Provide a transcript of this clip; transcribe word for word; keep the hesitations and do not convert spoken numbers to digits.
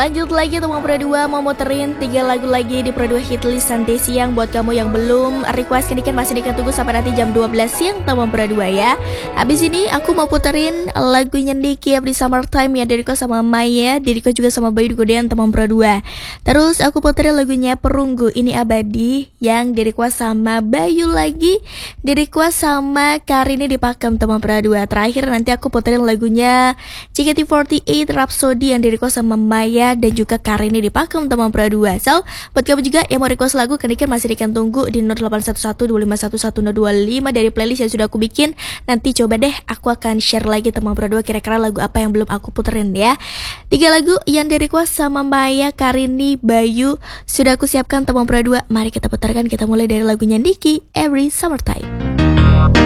Lanjut lagi teman Pro dua mau muterin tiga lagu lagi di Pro dua Hitlist Santai Siang. Buat kamu yang belum request ini kan masih dikan tunggu sampai nanti jam dua belas siang teman Pro dua ya. Habis ini aku mau puterin lagunya Niki di Summertime ya, Diriko sama Maya, Diriko juga sama Bayu Godean teman Pro dua. Terus aku puterin lagunya Perunggu Ini Abadi yang direquest sama Bayu lagi, direquest sama Karini di Pakem teman Pro dua. Terakhir nanti aku puterin lagunya J K T empat delapan Rhapsody yang direquest sama Maya dan juga Karini di Pakem teman Pro dua. So, buat kamu juga yang mau request lagu, kalian masih dikan tunggu di nol delapan satu satu dua lima satu satu nol dua lima dari playlist yang sudah aku bikin. Nanti coba deh aku akan share lagi teman Pro dua kira-kira lagu apa yang belum aku puterin ya. Tiga lagu yang di request sama Maya, Karini, Bayu sudah aku siapkan teman Pro dua. Mari kita putarkan, kita mulai dari lagunya Niki Every Summertime.